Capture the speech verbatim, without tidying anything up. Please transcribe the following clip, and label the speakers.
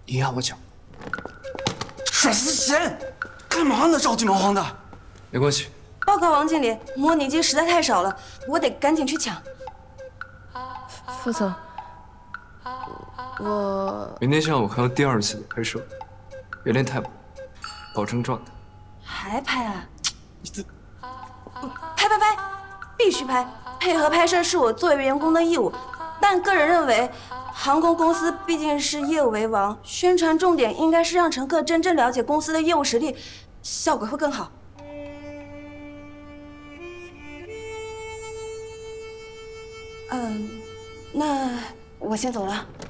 Speaker 1: 你让我讲。
Speaker 2: 甩丝钱，干嘛呢？着急忙慌的。
Speaker 1: 没关系。
Speaker 3: 报告王经理，模拟机实在太少了，我得赶紧去抢。
Speaker 4: 副总，我
Speaker 1: 明天下午还有第二次的拍摄，别练太晚，保证状态。
Speaker 3: 还拍啊？你这拍拍拍，必须拍！配合拍摄是我作为员工的义务，但个人认为，航空公司毕竟是业务为王，宣传重点应该是让乘客真正了解公司的业务实力，效果会更好。嗯，那我先走了。